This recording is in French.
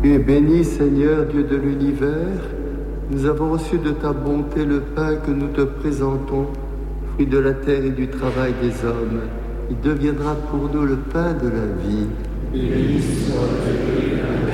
Tu es béni, Seigneur, Dieu de l'univers. Nous avons reçu de ta bonté le pain que nous te présentons, fruit de la terre et du travail des hommes. Il deviendra pour nous le pain de la vie. Béni soit-il.